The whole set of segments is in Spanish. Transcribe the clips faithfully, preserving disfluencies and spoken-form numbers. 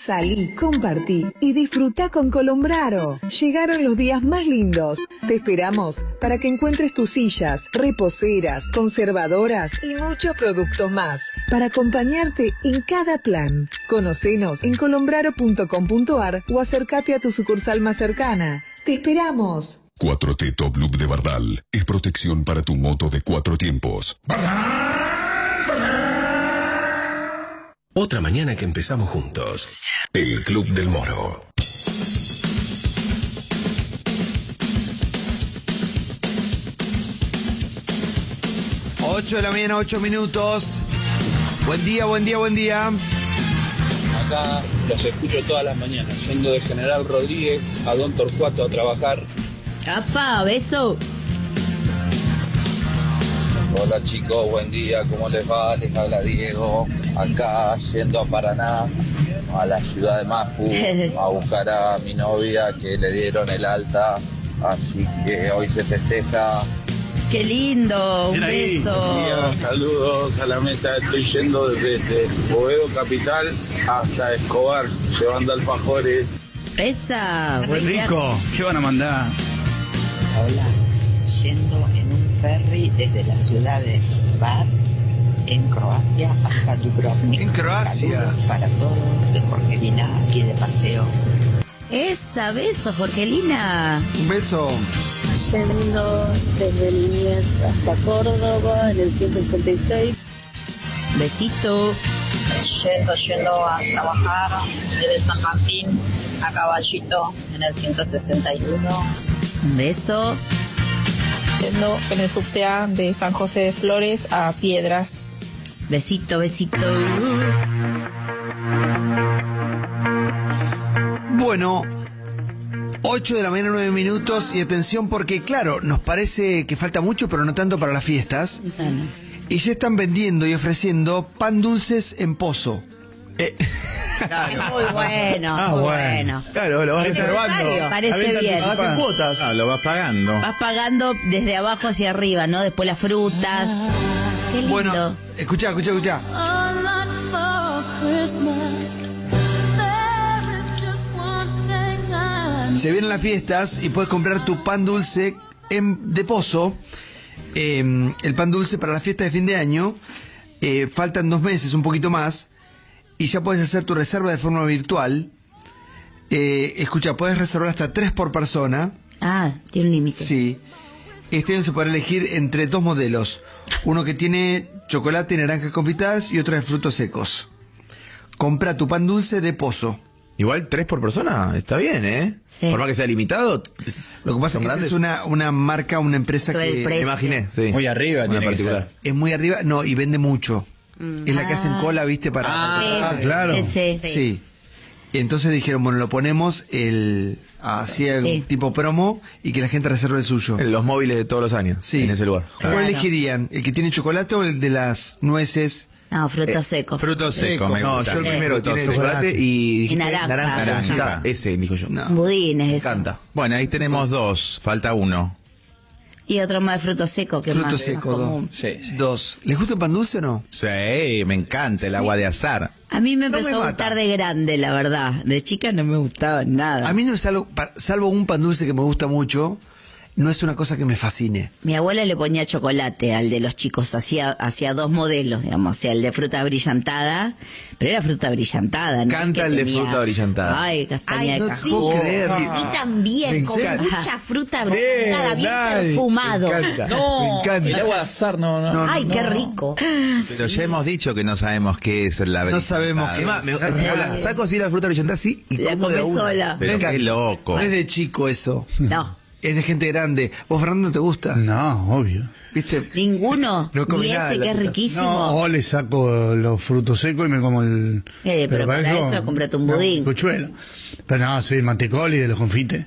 Salí, compartí y disfruta con Colombraro. Llegaron los días más lindos. Te esperamos para que encuentres tus sillas, reposeras, conservadoras y muchos productos más para acompañarte en cada plan. Conocenos en colombraro punto com punto ar o acércate a tu sucursal más cercana. ¡Te esperamos! cuatro T Top Loop de Bardal es protección para tu moto de cuatro tiempos. Otra mañana que empezamos juntos. El Club del Moro. ocho de la mañana, ocho minutos. Buen día, buen día, buen día. Acá los escucho todas las mañanas, yendo de General Rodríguez a Don Torcuato a trabajar. ¡Apa, beso! Hola chicos, buen día, ¿cómo les va? Les habla Diego, acá yendo a Paraná, a la ciudad de Mapu, a buscar a mi novia que le dieron el alta, así que hoy se festeja. ¡Qué lindo! Un beso. Buen día, saludos a la mesa, estoy yendo desde Boedo Capital hasta Escobar, llevando alfajores. ¡Esa! ¡Buen rico! ¿Qué van a mandar? Hola, yendo en un ferry desde la ciudad de Bar, en Croacia, hasta Dubrovnik. En Croacia. Saludos para todos, de Jorgelina, aquí de paseo. ¡Esa! ¡Beso, Jorgelina! Un beso. Yendo desde Liniers hasta Córdoba, en el ciento sesenta y seis. Besito. Yendo, yendo a trabajar desde San Martín a Caballito, en el ciento sesenta y uno. Un beso. Yendo en el subte A de San José de Flores a Piedras. Besito, besito. Bueno, ocho de la mañana, nueve minutos. Y atención porque, claro, nos parece que falta mucho, pero no tanto para las fiestas. Bueno. Y ya están vendiendo y ofreciendo pan dulces en pozo. Eh... Muy bueno, Ah, muy bueno. bueno. Claro, lo vas Es reservando. necesario, parece La venta bien. anticipada. Hacen cuotas. Ah, lo vas pagando. Vas pagando desde abajo hacia arriba, ¿no? Después las frutas. Qué lindo. Bueno, escuchá, escuchá, escuchá. Se vienen las fiestas y puedes comprar tu pan dulce en, de pozo. Eh, el pan dulce para la fiesta de fin de año. Eh, faltan dos meses, un poquito más. Y ya puedes hacer tu reserva de forma virtual. Eh, escucha, puedes reservar hasta tres por persona. Ah, tiene un límite. Sí. Este año se podrá elegir entre dos modelos. Uno que tiene chocolate y naranjas confitadas y otro de frutos secos. Compra tu pan dulce de pozo. Igual tres por persona, está bien, ¿eh? Sí. Por más que sea limitado. Lo que pasa es que esta es una, una marca, una empresa Sobre el que... precio. Me imaginé, sí. Muy arriba Una tiene que particular. ser. Es muy arriba, no, y vende mucho. Mm. Es la que hacen Ah. cola, ¿viste? Para... Ah, claro. Sí, sí, sí. Sí. Y entonces dijeron, bueno, lo ponemos el así el Sí. tipo promo y que la gente reserve el suyo. Los móviles de todos los años. Sí. En ese lugar. Claro. ¿Cuál elegirían? ¿El que tiene chocolate o el de las nueces? No, frutos secos. Fruto seco, me No, gusta. yo el primero Fruto tiene seco. chocolate y dijiste naranja. naranja. Naranja. naranja. Ese, dijo yo. No. Budines, Me eso. encanta. Bueno, ahí tenemos dos, falta uno. Y otro más de frutos secos, que es Fruto más, seco, más dos. común. Sí, sí. Dos. ¿Les gusta el pan dulce o no? Sí, me encanta el agua de azar. A mí me No empezó me a mata. gustar de grande, la verdad. De chica no me gustaba nada. A mí no es algo, pa- salvo un pan dulce que me gusta mucho, no es una cosa que me fascine. Mi abuela le ponía chocolate al de los chicos, hacía hacía dos modelos, digamos, hacía el de fruta brillantada, pero era fruta brillantada, ¿no? Canta Que el de tenía- fruta brillantada. Ay, castaña Ay, de no cajón. puedo creer. Y también, con ¿En serio? mucha fruta brillantada, bien dale. perfumado. Me encanta. No, Me encanta. El agua de azar no, no. No, ay, no, qué no. rico. Pero ya hemos dicho que no sabemos qué es la No sabemos brillantada. qué Es más, me, Sí. hola, saco así la fruta brillantada así y La como de comés una. sola. Pero Me qué loco. No es de chico eso. No, Es de gente grande. ¿Vos, Fernando, te gusta? No, obvio. ¿Viste? ninguno. No come Ni nada ese la que es puta. riquísimo. No, o le saco los frutos secos y me como el... Eh, pero para eso cómprate un budín. Cochuelo. Pero no, soy el mantecol y de los confites.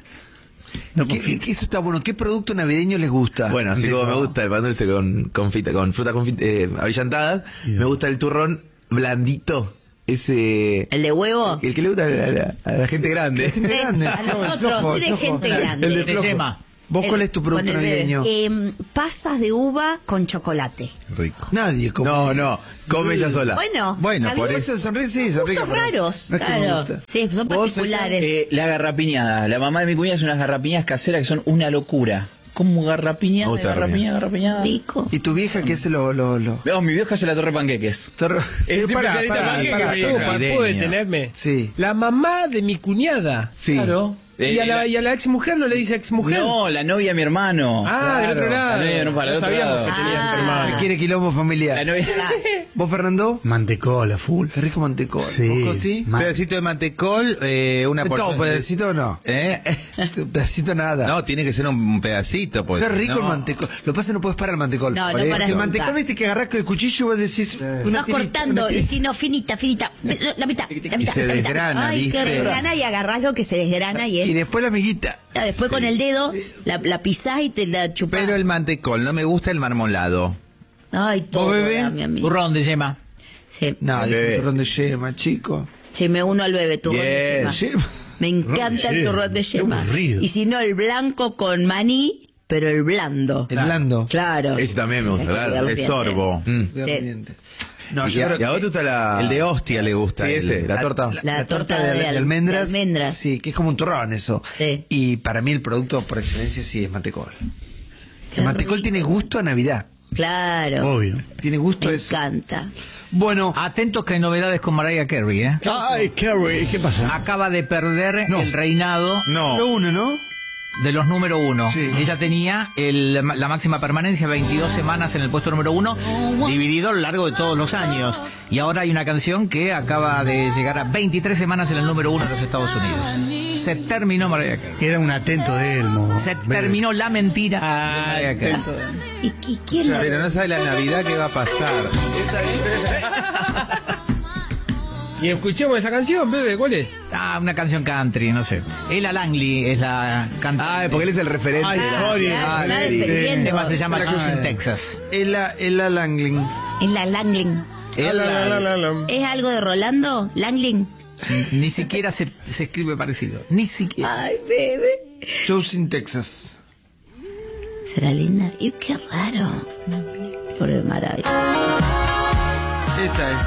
No ¿Qué, confite. qué- eso está bueno. ¿Qué producto navideño les gusta? Bueno, así como No. me gusta el pan dulce con, confita, con fruta confit, eh, abrillantada, Yeah. me gusta el turrón blandito. Ese. ¿El de huevo? El que le gusta a la, a la gente grande. Eh, a nosotros, Flojo, y de flojo. gente grande. El de De flojo. yema. ¿Vos El- cuál es tu con producto el bebé. navideño? Eh, pasas de uva con chocolate. Rico. Nadie come. No, no, come ella sola. Bueno, Bueno, por algunos eso. Sonríe, sí, sonríe. gustos raros. No es que me Claro. gusta. Sí, son ¿Vos, particulares. Eh, la garrapiñada. La mamá de mi cuñada hace unas garrapiñadas caseras que son una locura. ¿Cómo garrapiñada? Me gusta Garrapiñada, garrapiñada. Rico. ¿Y tu vieja qué hace lo...? lo, lo... No, mi vieja hace la torre panqueques. Torre- Es Pará, especialista en pará, panqueques, pará, mi ¿puedo, vieja. ¿puedo Navideña. detenerme? Sí. La mamá de mi cuñada. Sí. Claro. ¿Y, Eh, a la, la- y a la ex mujer no le dice ex mujer? No, la novia de mi hermano. Ah, del otro lado. La novia, no, para el No otro sabíamos lado. que tenías Ah. hermano. Quiere quilombo La familiar. novia... ¿Vos, Fernando? Mantecola, full. Qué rico mantecol. Sí. ¿Vos, Costi? Ma- Pedacito de mantecol, eh, una ¿Todo porción. pedacito o no? ¿Eh? Pedacito nada. No, tiene que ser un pedacito, pues. Qué rico no. el mantecol. Lo que pasa es que no puedes parar el mantecol. No, no Por eso. parás El nunca. mantecol, viste que agarrás con el cuchillo y vos decís... Una Vas tirita, cortando, una y tirita. si no, finita, finita. La mitad, la mitad. se la mitad. desgrana, Ay, que ¿viste? desgrana y agarrás lo que se desgrana y es. Y después la amiguita. Ya, después con el dedo la, la pisás y te la chupás. Pero el mantecol, no me gusta el marmolado. Ay, todo, bebé? dame a mí. Turrón de yema. Sí. No, Bebé. el turrón de yema, chico. Sí, me uno al bebé, turrón de Bien. yema. Yema. Me encanta el Yema, turrón de qué yema. aburrido. Y si no, el blanco con maní, pero el blando. El blando. Claro. Ese también me gusta, claro. El sorbo. Mm. Gardiente. No, Y yo a- creo ¿Y a vos te gusta la...? El de hostia le gusta. Sí, el- ese, la torta. La torta de al- almendras. de almendras. Sí, que es como un turrón eso. Sí. Y para mí el producto por excelencia sí es mantecol. Qué El mantecol rico. tiene gusto a Navidad. Claro. Obvio. Tiene gusto Me eso. encanta. Bueno, Atentos que hay novedades con Mariah Carey, ¿eh? Ay, Carrie, ¿qué pasa? Acaba de perder el reinado No. lo uno, ¿no? de los número uno. Sí. Ella tenía el- la máxima permanencia, veintidós semanas en el puesto número uno, dividido a lo largo de todos los años. Y ahora hay una canción que acaba de llegar a veintitrés semanas en el número uno de los Estados Unidos. Se terminó Mariah Carey. Era un atento de Elmo. Se terminó la mentira de Mariah Carey. ¿Y, y quién la- Pero no sabe la Navidad qué va a pasar. Y escuchemos esa canción, bebé, ¿cuál es? Ah, una canción country, no sé. Ella Langley es la cantante. Ah, porque él es el referente. Ay, sorry. Ah, Ay, la sí. defendiendo. El tema se llama La- Choose in Texas. Ella, ella Langling. Es la Langling. Él- ¿Es algo de Rolando? Langling. Ni siquiera se, se escribe parecido. Ni siquiera. Ay, bebé. Choosing Texas. ¿Será linda? Y qué raro. Pobre Mariah. Esta es.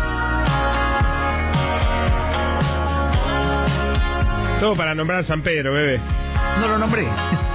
Todo para nombrar a San Pedro, bebé. No lo nombré.